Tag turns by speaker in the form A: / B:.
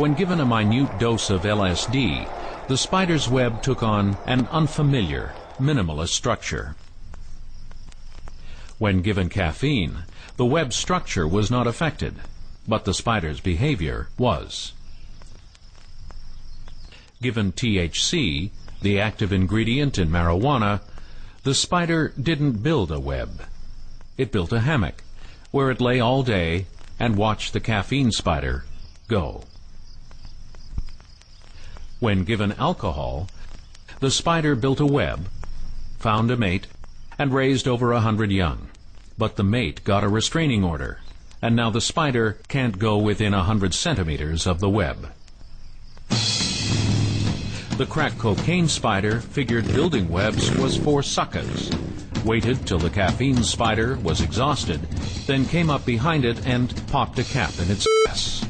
A: When given a minute dose of LSD, the spider's web took on an unfamiliar, minimalist structure. When given caffeine, the web's structure was not affected, but the spider's behavior was. Given THC, the active ingredient in marijuana, the spider didn't build a web. It built a hammock, where it lay all day and watched the caffeine spider go. When given alcohol, the spider built a web, found a mate, and raised over 100 young. But the mate got a restraining order, and now the spider can't go within 100 centimeters of the web. The crack cocaine spider figured building webs was for suckers, waited till the caffeine spider was exhausted, then came up behind it and popped a cap in its ass.